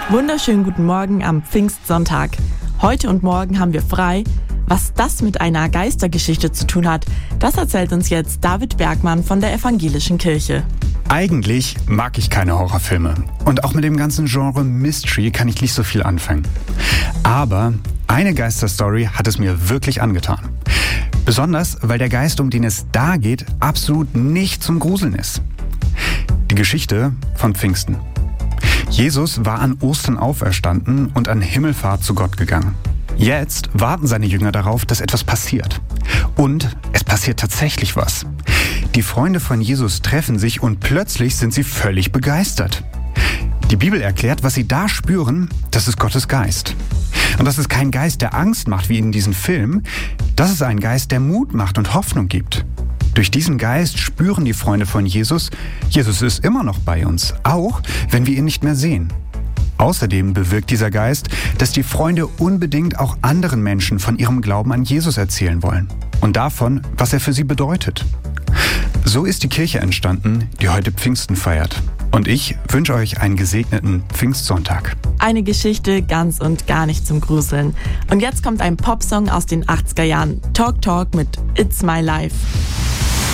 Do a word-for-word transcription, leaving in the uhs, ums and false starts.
Wunderschönen guten Morgen am Pfingstsonntag. Heute und morgen haben wir frei. Was das mit einer Geistergeschichte zu tun hat, das erzählt uns jetzt David Bergmann von der Evangelischen Kirche. Eigentlich mag ich keine Horrorfilme. Und auch mit dem ganzen Genre Mystery kann ich nicht so viel anfangen. Aber eine Geisterstory hat es mir wirklich angetan. Besonders, weil der Geist, um den es da geht, absolut nicht zum Gruseln ist. Die Geschichte von Pfingsten. Jesus war an Ostern auferstanden und an Himmelfahrt zu Gott gegangen. Jetzt warten seine Jünger darauf, dass etwas passiert. Und es passiert tatsächlich was. Die Freunde von Jesus treffen sich und plötzlich sind sie völlig begeistert. Die Bibel erklärt, was sie da spüren, das ist Gottes Geist. Und das ist kein Geist, der Angst macht, wie in diesem Film. Das ist ein Geist, der Mut macht und Hoffnung gibt. Durch diesen Geist spüren die Freunde von Jesus, Jesus ist immer noch bei uns, auch wenn wir ihn nicht mehr sehen. Außerdem bewirkt dieser Geist, dass die Freunde unbedingt auch anderen Menschen von ihrem Glauben an Jesus erzählen wollen und davon, was er für sie bedeutet. So ist die Kirche entstanden, die heute Pfingsten feiert. Und ich wünsche euch einen gesegneten Pfingstsonntag. Eine Geschichte ganz und gar nicht zum Gruseln. Und jetzt kommt ein Popsong aus den achtziger Jahren. Talk Talk mit It's My Life.